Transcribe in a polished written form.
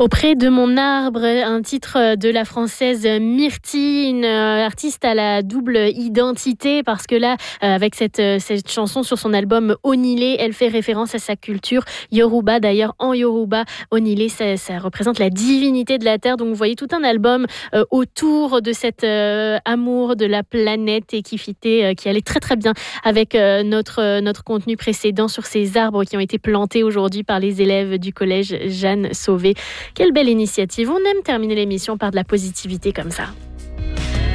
Auprès de mon arbre, un titre de la française Myrtille, une artiste à la double identité, parce que là, avec cette chanson sur son album Onilé, elle fait référence à sa culture Yoruba. D'ailleurs, en Yoruba, Onilé, ça représente la divinité de la terre. Donc, vous voyez tout un album autour de cet amour de la planète et qui allait très très bien avec notre contenu précédent sur ces arbres qui ont été plantés aujourd'hui par les élèves du collège Jeanne Sauvé. Quelle belle initiative. On aime terminer l'émission par de la positivité comme ça.